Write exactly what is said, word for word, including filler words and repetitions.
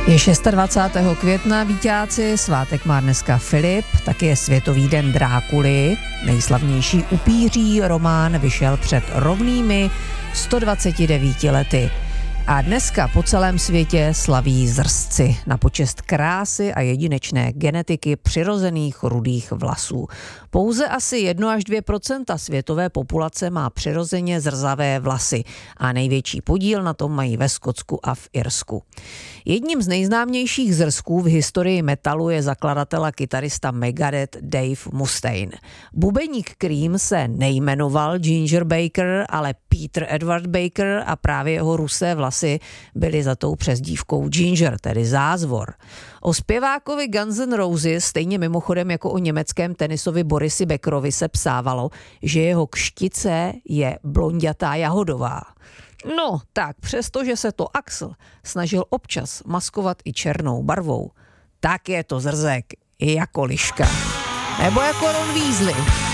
Je dvacátého šestého května, víťáci, svátek má dneska Filip, taky je Světový den Drákuly. Nejslavnější upíří román vyšel před rovnými sto dvaceti devíti lety. A dneska po celém světě slaví zrzci na počest krásy a jedinečné genetiky přirozených rudých vlasů. Pouze asi jedno až dvě procenta světové populace má přirozeně zrzavé vlasy a největší podíl na tom mají ve Skotsku a v Irsku. Jedním z nejznámějších zrzků v historii metalu je zakladatel a kytarista Megadeth Dave Mustaine. Bubeník Cream se nejmenoval Ginger Baker, ale Peter Edward Baker a právě jeho rusé vlasy byly za tou přezdívkou Ginger, tedy zázvor. O zpěvákovi Guns N' Roses, stejně mimochodem jako o německém tenisovi Borisi Beckerovi, se psávalo, že jeho kštice je blonďatá jahodová. No, tak přestože se to Axl snažil občas maskovat i černou barvou, tak je to zrzek jako liška. Nebo jako Ron Weasley.